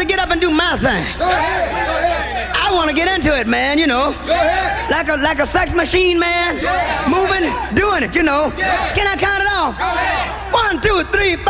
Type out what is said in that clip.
to get up and do my thing. Go ahead. I want to get into it, man, you know. Go ahead. Like a sex machine, man. Yeah. Moving, doing it, you know. Yeah. Can I count it off? Go ahead. 1, 2, 3, 4.